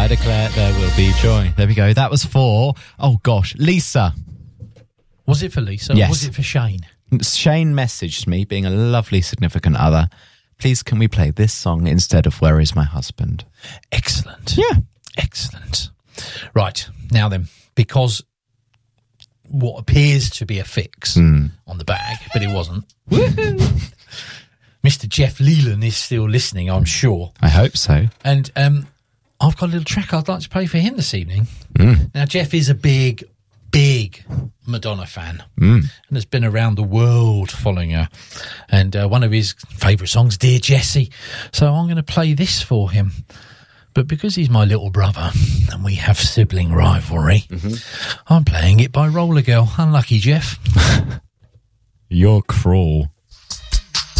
I declare there will be joy. There we go. That was for, oh gosh, Lisa. Was it for Lisa? Yes. Or was it for Shane? Shane messaged me, being a lovely significant other. Please, can we play this song instead of Where Is My Husband? Excellent. Yeah. Excellent. Right. Now then, because what appears to be a fix on the bag, but it wasn't. Mr. Jeff Leland is still listening, I'm sure. I hope so. And I've got a little track I'd like to play for him this evening. Now, Jeff is a big Madonna fan and has been around the world following her. And one of his favourite songs, Dear Jessie. So I'm going to play this for him. But because he's my little brother and we have sibling rivalry, I'm playing it by Roller Girl. Unlucky, Jeff. You're cruel.